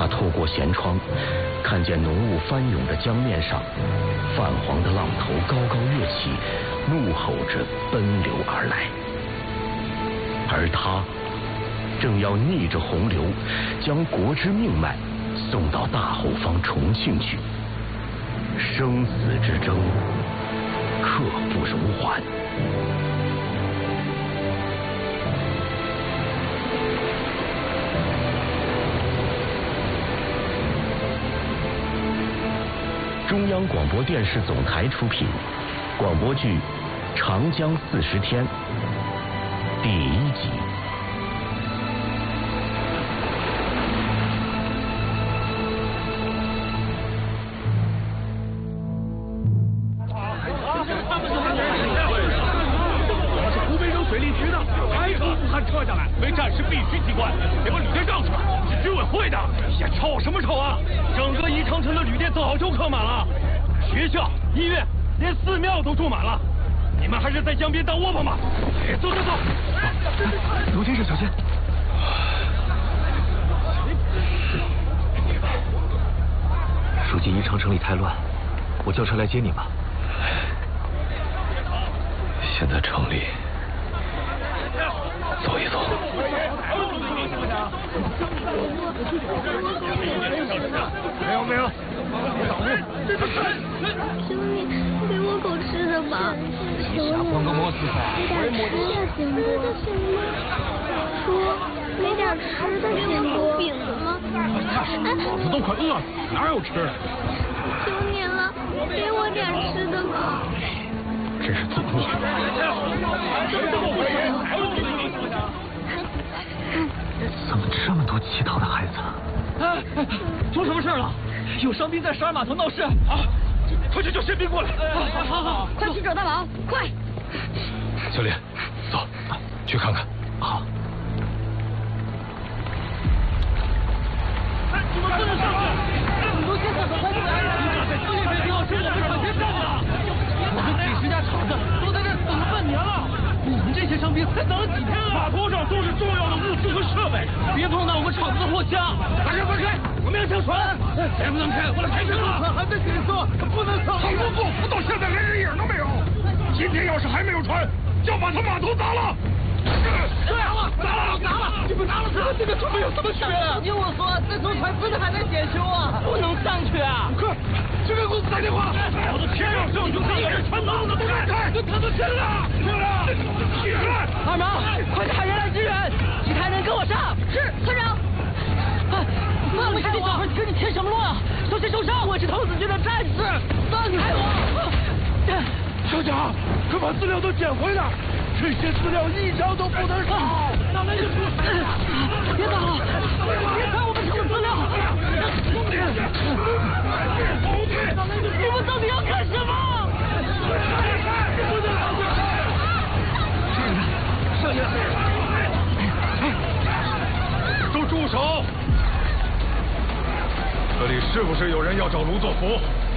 他透过舷窗，看见浓雾翻涌的江面上，泛黄的浪头高高跃起，怒吼着奔流而来。而他正要逆着洪流，将国之命脉送到大后方重庆去。生死之争，刻不容缓。中央广播电视总台出品广播剧《长江40天》第1集。 我是湖北省水利局的，排除武汉撤下来，为战时必须机关，得把旅店让出来，是居委会的。呀，吵什么吵啊！整个宜长城的旅店早就客满了，学校、医院，连寺庙都住满了。你们还是在江边当窝棚吧！哎，走走走！ 卢先生，小心！如今宜长城里太乱，我叫车来接你吧。 先在城里走一走。 没有没有， 求你给我口吃的吧，求你，没点吃的行不？说没点吃的行不？饼子吗？ 老子都快饿了，哪有吃的？ 求你了，给我点吃的吧。 真是作孽！ 怎么这么多乞讨的孩子？ 出什么事了？有伤兵在12码头闹事。好，快去叫宪兵过来。好， 快去找大王，快！ 小林，走，去看看。 好。 你们不能上去！卢先生，快过来！这里面要是我们抢劫站的，我们几十家厂子都在这等了半年了。你们这些伤兵才等了几天啊！码头上都是重要的物资和设备，别碰到我们厂子的货箱。把人分开，我们要上船。谁不能开？我来开车了。还得紧缩，不能上。航空过服到现在连人影都没有。今天要是还没有船，就把他码头砸了。砸了！你们砸了他，这个船有什么区别？听我说，这艘船真的还在检修啊，不能上去啊！快，这边给我打电话！我的天啊，上去看看，这船能不能开？他们真了！二毛，快去喊人来支援，其他人跟我上。是，村长。放开我！你跟你添什么乱啊？小心受伤！我是童子军的战士，放开我！省长，快把资料都捡回来！这些资料一张都不能少！那就别打了，别看我们偷资料！你们到底要干什么？剩下，都住手！这里是不是有人要找卢作孚？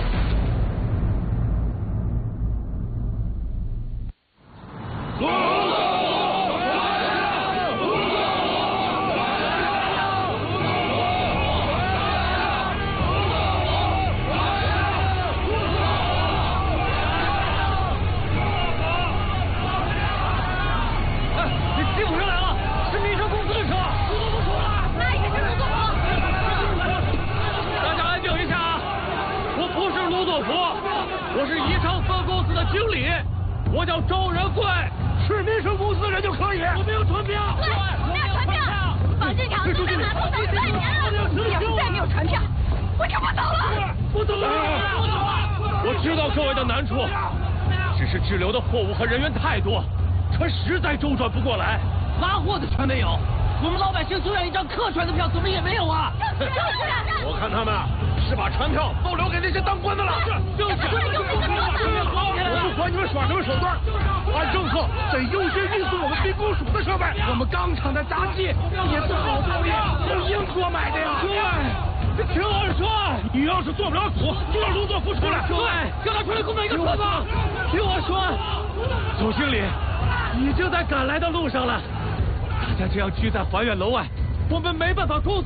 我叫周仁贵，是民生公司的人就可以。我没有传票。对，没有传票。保证厂都在码头等3年了，要是再没有传票，我就不走了。不走了。我知道各位的难处，只是滞留的货物和人员太多，船实在周转不过来。拉货的船没有，我们老百姓就要一张客船的票，怎么也没有啊？我看他们是把船票都留给那些当官的了。就是。我不管你们耍什么手段，按政策得优先运送我们兵工署的设备。我们钢厂的闸机也是好东西，从英国买的呀。对，听我说，你要是做不了主，就让卢作孚出来。对，叫他出来给我们一个说法。听我说，总经理已经在赶来的路上了。大家这样聚在环远楼外，我们没办法沟通。